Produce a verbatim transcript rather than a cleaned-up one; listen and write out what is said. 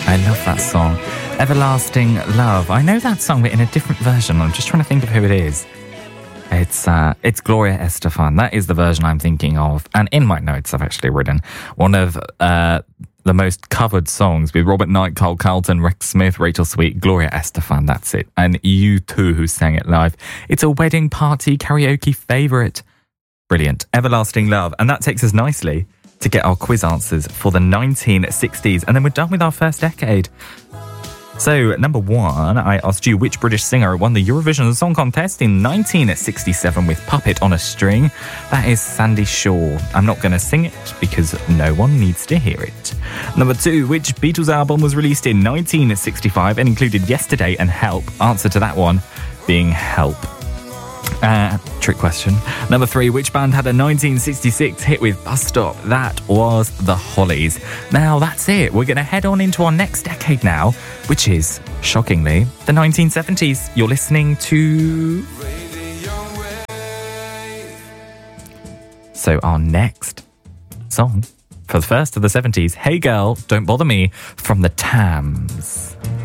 I love that song. Everlasting Love. I know that song, but in a different version. I'm just trying to think of who it is. It's uh, it's Gloria Estefan. That is the version I'm thinking of. And in my notes, I've actually written one of uh, the most covered songs with Robert Knight, Carl Carlton, Rex Smith, Rachel Sweet, Gloria Estefan. That's it. And U two, who sang it live. It's a wedding party karaoke favourite. Brilliant. Everlasting Love. And that takes us nicely to get our quiz answers for the nineteen sixties. And then we're done with our first decade. So, number one, I asked you which British singer won the Eurovision Song Contest in nineteen sixty-seven with Puppet on a String. That is Sandy Shaw. I'm not going to sing it because no one needs to hear it. Number two, which Beatles album was released in nineteen sixty-five and included Yesterday and Help? Answer to that one being Help. Uh, trick question. Number three, which band had a nineteen sixty-six hit with Bus Stop? That was the Hollies. Now that's it. We're going to head on into our next decade now, which is, shockingly, the nineteen seventies. You're listening to... So our next song for the first of the seventies, Hey Girl, Don't Bother Me, from the Tams.